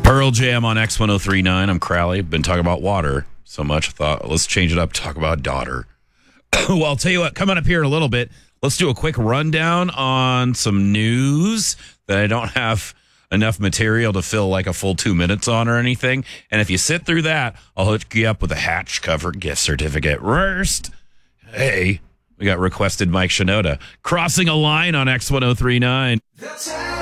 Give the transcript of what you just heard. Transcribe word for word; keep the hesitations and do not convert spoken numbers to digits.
Pearl Jam on X ten thirty-nine. I'm Crowley. Been talking about water so much, I thought let's change it up, talk about daughter. Well, I'll tell you what, coming up here in a little bit, let's do a quick rundown on some news that I don't have enough material to fill like a full two minutes on or anything. And if you sit through that, I'll hook you up with a hatch cover gift certificate. First, hey, we got requested Mike Shinoda crossing a line on X ten thirty-nine.